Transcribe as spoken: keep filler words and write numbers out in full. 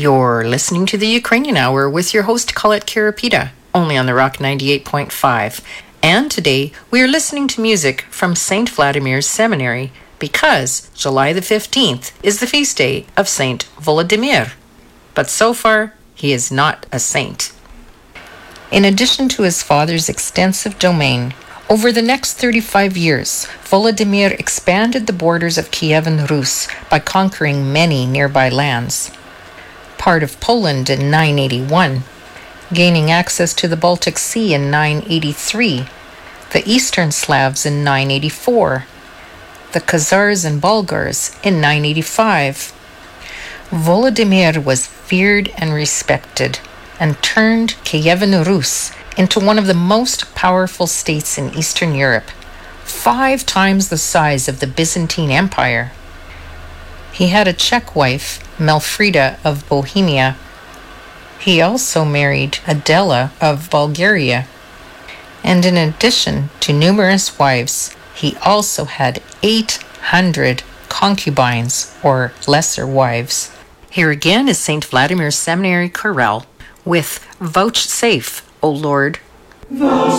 You're listening to the Ukrainian Hour with your host Colette Kirapita, only on the Rock ninety-eight point five. And today we are listening to music from Saint Vladimir's Seminary because July the fifteenth is the feast day of Saint Volodymyr. But so far, he is not a saint. In addition to his father's extensive domain, over the next thirty-five years, Volodymyr expanded the borders of Kievan Rus by conquering many nearby lands. Part of Poland in nine eighty-one, gaining access to the Baltic Sea in nine eighty-three, the Eastern Slavs in nine eighty-four, the Khazars and Bulgars in nine eighty-five. Volodymyr was feared and respected, and turned Kievan Rus into one of the most powerful states in Eastern Europe, five times the size of the Byzantine Empire. He had a Czech wife, Melfrida of Bohemia. He also married Adela of Bulgaria. And in addition to numerous wives, he also had eight hundred concubines, or lesser wives. Here again is Saint Vladimir's Seminary Chorale with Vouchsafe, O Lord.